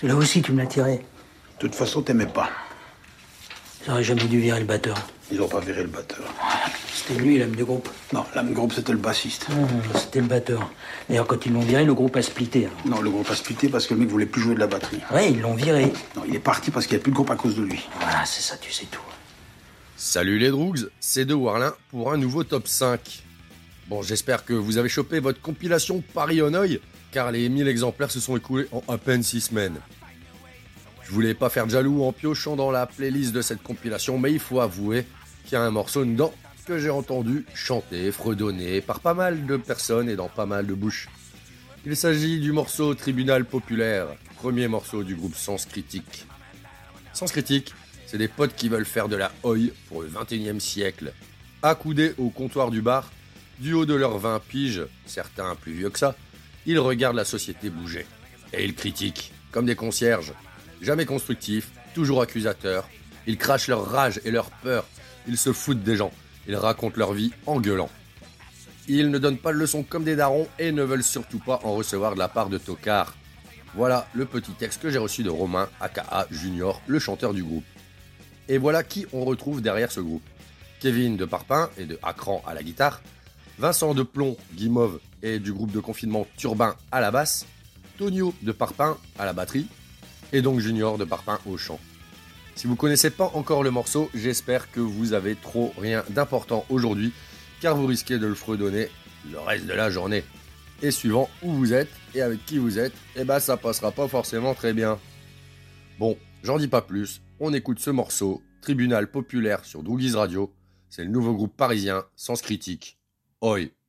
C'est là aussi tu me l'as tiré. De toute façon, t'aimais pas. J'aurais jamais dû virer le batteur. Ils ont pas viré le batteur. C'était lui l'âme du groupe. Non, l'âme groupe, c'était le bassiste. C'était le batteur. D'ailleurs, quand ils l'ont viré, le groupe a splitté. Non, le groupe a splitté parce que le mec voulait plus jouer de la batterie. Ouais, ils l'ont viré. Non, il est parti parce qu'il n'y a plus de groupe à cause de lui. Voilà, c'est ça, tu sais tout. Salut les Droogs, c'est De Warlin pour un nouveau top 5. Bon, j'espère que vous avez chopé votre compilation Paris-Hanoï, car les 1000 exemplaires se sont écoulés en à peine 6 semaines. Je voulais pas faire de jaloux en piochant dans la playlist de cette compilation, mais il faut avouer qu'il y a un morceau dedans que j'ai entendu chanter, fredonner par pas mal de personnes et dans pas mal de bouches. Il s'agit du morceau Tribunal Populaire, premier morceau du groupe Sens Critique. Sens Critique, c'est des potes qui veulent faire de la oi pour le 21e siècle. Accoudés au comptoir du bar, du haut de leurs 20 piges, certains plus vieux que ça, ils regardent la société bouger. Et ils critiquent, comme des concierges. Jamais constructifs, toujours accusateurs. Ils crachent leur rage et leur peur. Ils se foutent des gens. Ils racontent leur vie en gueulant. Ils ne donnent pas de leçons comme des darons et ne veulent surtout pas en recevoir de la part de tocards. Voilà le petit texte que j'ai reçu de Romain, aka Junior, le chanteur du groupe. Et voilà qui on retrouve derrière ce groupe. Kevin de Parpin et de Acran à la guitare, Vincent de Plomb, Guimauve et du groupe de confinement Turbin à la basse, Tonio de Parpin à la batterie, et donc Junior de Parpin au chant. Si vous connaissez pas encore le morceau, j'espère que vous avez trop rien d'important aujourd'hui, car vous risquez de le fredonner le reste de la journée. Et suivant où vous êtes et avec qui vous êtes, ça passera pas forcément très bien. Bon, j'en dis pas plus, on écoute ce morceau, Tribunal Populaire sur Droogies Radio, c'est le nouveau groupe parisien, Sens Critique, Oi.